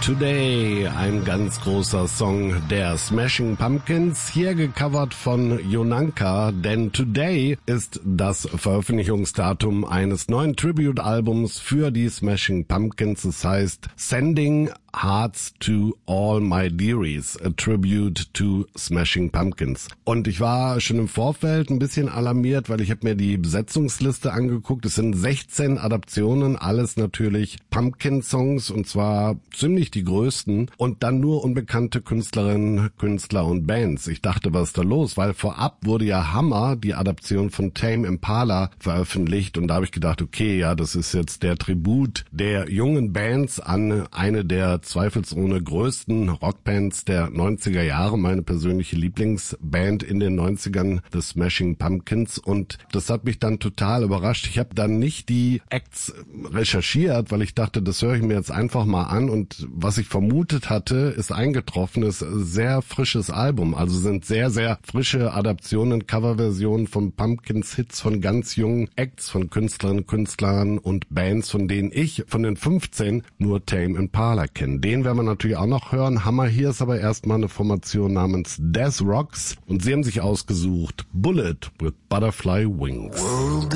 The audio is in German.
Today, ein ganz großer Song der Smashing Pumpkins, hier gecovert von Yonanka, denn Today ist das Veröffentlichungsdatum eines neuen Tribute-Albums für die Smashing Pumpkins. Es heißt Sending Hearts to All My Dearies, a Tribute to Smashing Pumpkins. Und ich war schon im Vorfeld ein bisschen alarmiert, weil ich habe mir die Besetzungsliste angeguckt. Es sind 16 Adaptionen, alles natürlich Pumpkin-Songs, und zwar ziemlich die größten, und dann nur unbekannte Künstlerinnen, Künstler und Bands. Ich dachte, was ist da los? Weil vorab wurde ja Hammer, die Adaption von Tame Impala, veröffentlicht, und da habe ich gedacht, okay, ja, das ist jetzt der Tribut der jungen Bands an eine der zweifelsohne größten Rockbands der 90er Jahre, meine persönliche Lieblingsband in den 90ern, The Smashing Pumpkins, und das hat mich dann total überrascht. Ich habe dann nicht die Acts recherchiert, weil ich dachte, das höre ich mir jetzt einfach mal an, und was ich vermutet hatte, ist eingetroffen. Es ist ein sehr frisches Album, also sind sehr, sehr frische Adaptionen, Coverversionen von Pumpkins Hits von ganz jungen Acts, von Künstlerinnen, Künstlern und Bands, von denen ich von den 15 nur Tame Impala kenne. Den werden wir natürlich auch noch hören. Hammer, hier ist aber erstmal eine Formation namens Death Rocks, und sie haben sich ausgesucht Bullet with Butterfly Wings.